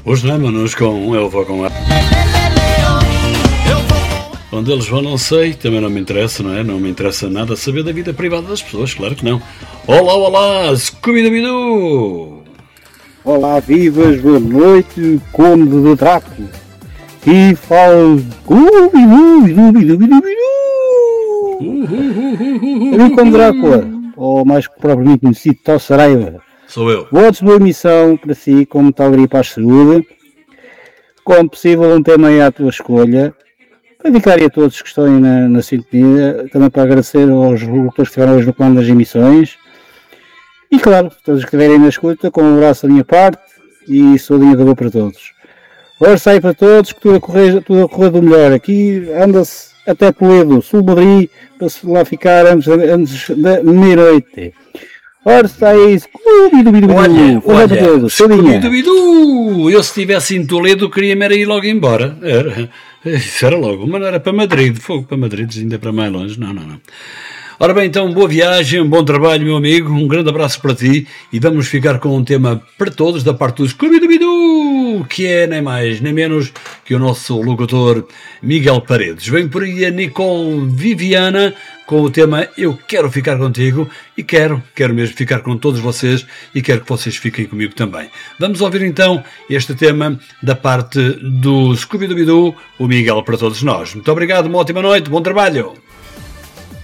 Os Namanos com Eu Vou Com Ela. Onde eles vão não sei, também não me interessa, não é? Não me interessa nada saber da vida privada das pessoas, claro que não. Olá, olá, Scooby-Doo! Olá, vivas, boa noite, Conde de Drácula. E falo Scooby-Doo! Eu, Conde Drácula, ou mais propriamente conhecido, Tó Saraiva. Sou eu. Votos de boa missão para si, como tal gripe para a saúde. Como possível, um tema aí à tua escolha. Para dedicar a todos que estão aí na sintonia, também para agradecer aos locutores que estiveram hoje no plano das emissões. E claro, todos que estiverem na escuta, com um abraço da minha parte e saudinha da boa para todos. Força aí para todos, que tudo a correr do melhor. Aqui anda-se até Toledo, Sul de Madrid, para se lá ficar antes da meia-noite. Força aí, Scooby-Doo! Olha, Scooby-Doo! Eu se estivesse em Toledo queria-me ir logo embora. Isso era logo, mas não era para Madrid. Fogo para Madrid, ainda para mais longe. Não. Ora bem, então, boa viagem, um bom trabalho, meu amigo, um grande abraço para ti e vamos ficar com um tema para todos da parte do Scooby-Doo, que é nem mais nem menos que o nosso locutor Miguel Paredes. Vem por aí a Nicole Viviana com o tema Eu Quero Ficar Contigo e quero mesmo ficar com todos vocês e quero que vocês fiquem comigo também. Vamos ouvir então este tema da parte do Scooby-Doo, o Miguel para todos nós. Muito obrigado, uma ótima noite, bom trabalho!